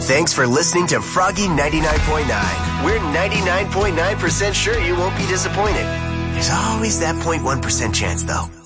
Thanks for listening to Froggy 99.9. We're 99.9% sure you won't be disappointed. There's always that 0.1% chance, though.